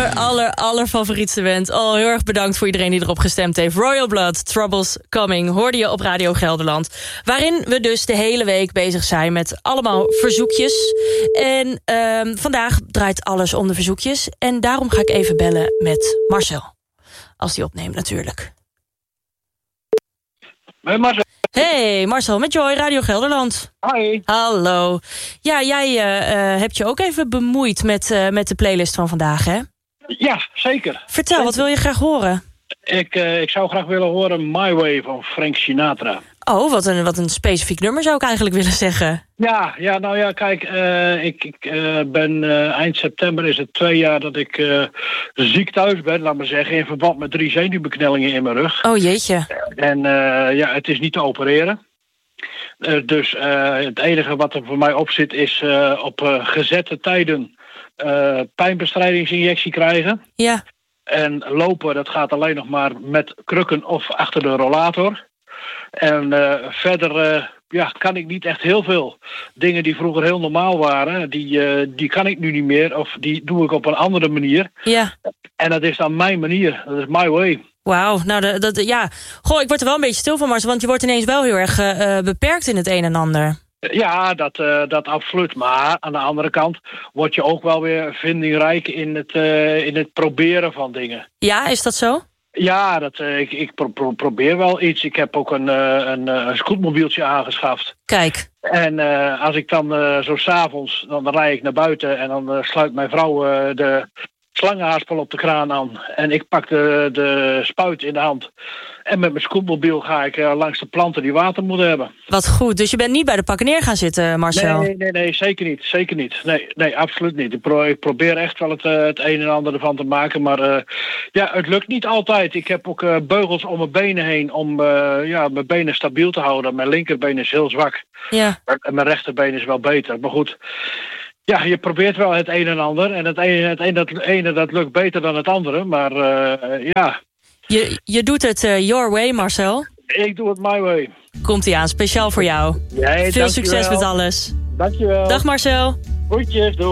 allerfavorietste band. Oh, heel erg bedankt voor iedereen die erop gestemd heeft. Royal Blood, Troubles Coming, hoorde je op Radio Gelderland. Waarin we dus de hele week bezig zijn met allemaal verzoekjes. En vandaag draait alles om de verzoekjes. En daarom ga ik even bellen met Marcel. Als die opneemt natuurlijk. Hey Marcel. Hey Marcel, met Joy, Radio Gelderland. Hi. Hallo. Ja, jij hebt je ook even bemoeid met de playlist van vandaag, hè? Ja, zeker. Vertel, zeker. Wat wil je graag horen? Ik zou graag willen horen My Way van Frank Sinatra. Oh, wat een specifiek nummer zou ik eigenlijk willen zeggen. Ja, nou ja, kijk, ik ben eind september is het 2 jaar dat ik ziek thuis ben, laat maar zeggen, in verband met 3 zenuwbeknellingen in mijn rug. Oh jeetje. En ja, het is niet te opereren. Dus het enige wat er voor mij op zit is op gezette tijden pijnbestrijdingsinjectie krijgen. Ja. En lopen, dat gaat alleen nog maar met krukken of achter de rollator. En verder kan ik niet echt heel veel. Dingen die vroeger heel normaal waren, die kan ik nu niet meer. Of die doe ik op een andere manier. Ja. En dat is dan mijn manier. Dat is my way. Wauw, nou ja. Goh, ik word er wel een beetje stil van, Marcel, want je wordt ineens wel heel erg beperkt in het een en ander. Ja, dat absoluut. Maar aan de andere kant word je ook wel weer vindingrijk in het proberen van dingen. Ja, is dat zo? Ja, ik probeer wel iets. Ik heb ook een scootmobieltje aangeschaft. Kijk. En als ik dan zo 's avonds, dan rijd ik naar buiten en dan sluit mijn vrouw de slangenhaspel op de kraan aan. En ik pak de spuit in de hand. En met mijn scootmobiel ga ik langs de planten die water moeten hebben. Wat goed, dus je bent niet bij de pakken neer gaan zitten, Marcel? Nee, zeker niet. Zeker niet. Nee, absoluut niet. Ik probeer echt wel het een en ander ervan te maken. Maar het lukt niet altijd. Ik heb ook beugels om mijn benen heen om mijn benen stabiel te houden. Mijn linkerbeen is heel zwak. Ja. En mijn rechterbeen is wel beter. Maar goed, ja, je probeert wel het een en ander. En het ene dat lukt beter dan het andere. Maar ja... Je doet het your way, Marcel. Ik doe het my way. Komt-ie aan, speciaal voor jou. Jij, veel succes met alles. Dankjewel. Dag Marcel. Groetjes, doei.